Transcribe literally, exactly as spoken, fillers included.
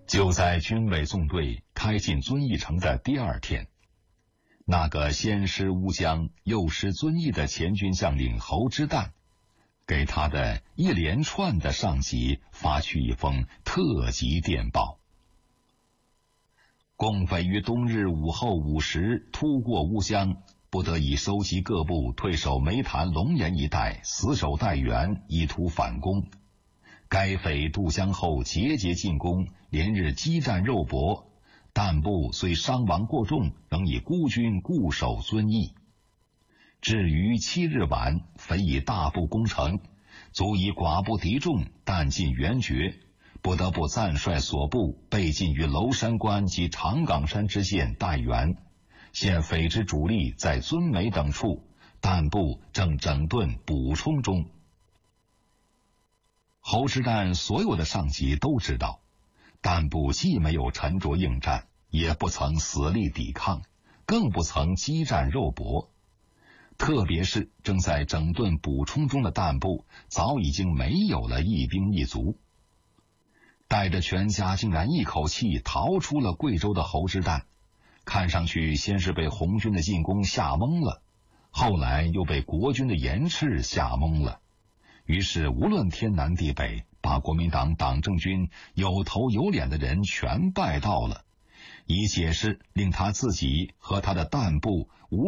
就在军委纵队开进遵义城的第二天，那个先师乌江又师遵义的前军将领侯之旦，给他的一连串的上级发去一封特急电报。共匪于冬日午后五时突过乌江，不得已收集各部退守梅潭龙岩一带，死守待援，以图反攻。该匪渡江后节节进攻，连日激战肉搏，但部虽伤亡过重，仍以孤军固守遵义。至于七日晚，匪以大部攻城，足以寡不敌众，弹尽援绝，不得不暂率所部备进于娄山关及长岗山之间待援。现匪之主力在遵梅等处，弹部正整顿补充中。侯之旦所有的上级都知道，弹部既没有沉着应战，也不曾死力抵抗，更不曾激战肉搏。特别是正在整顿补充中的弹部，早已经没有了一兵一卒。带着全家竟然一口气逃出了贵州的侯之旦，看上去先是被红军的进攻吓懵了，后来又被国军的严斥吓懵了。于是无论天南地北，把国民党党政军有头有脸的人全拜到了，以解释令他自己和他的弹部无